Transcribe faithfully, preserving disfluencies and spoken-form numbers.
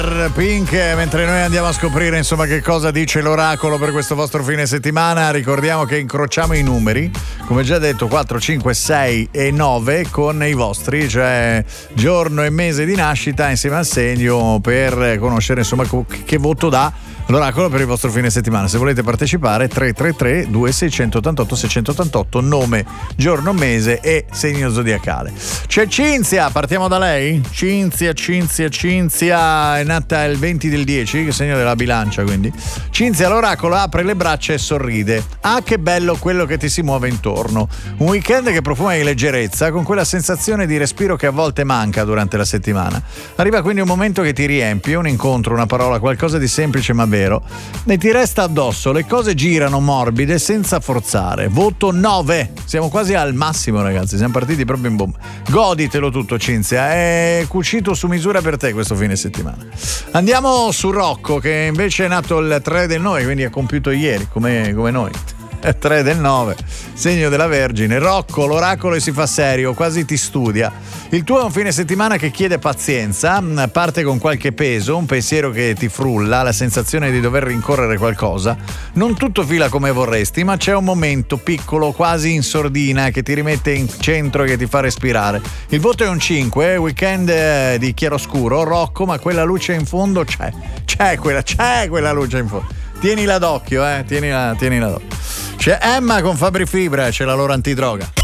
Pink, mentre noi andiamo a scoprire insomma che cosa dice l'oracolo per questo vostro fine settimana, ricordiamo che incrociamo i numeri, come già detto, quattro, cinque, sei e nove con i vostri, cioè giorno e mese di nascita insieme al segno, per conoscere insomma che voto dà l'oracolo per il vostro fine settimana. Se volete partecipare, tre tre tre due sei otto otto sei otto otto, nome, giorno, mese e segno zodiacale. C'è Cinzia, partiamo da lei. Cinzia, Cinzia, Cinzia è nata il venti del dieci, che segno della bilancia, quindi. Cinzia, l'oracolo apre le braccia e sorride. Ah, che bello quello che ti si muove intorno. Un weekend che profuma di leggerezza, con quella sensazione di respiro che a volte manca durante la settimana. Arriva quindi un momento che ti riempie, un incontro, una parola, qualcosa di semplice ma vero, e ti resta addosso. Le cose girano morbide senza forzare. Voto nove. Siamo quasi al massimo, ragazzi, siamo partiti proprio in bomba. Goditelo tutto, Cinzia, è cucito su misura per te questo fine settimana. Andiamo su Rocco, che invece è nato il tre del nove, quindi ha compiuto ieri come, come noi. tre del nove, segno della Vergine. Rocco, l'oracolo si fa serio, quasi ti studia. Il tuo è un fine settimana che chiede pazienza, parte con qualche peso, un pensiero che ti frulla, la sensazione di dover rincorrere qualcosa. Non tutto fila come vorresti, ma c'è un momento piccolo, quasi in sordina, che ti rimette in centro e che ti fa respirare. Il voto è un cinque, weekend di chiaroscuro, Rocco, ma quella luce in fondo c'è, c'è quella, c'è quella luce in fondo. Tienila d'occhio, eh, tienila, tienila d'occhio. C'è Emma con Fabri Fibra, c'è la loro antidroga.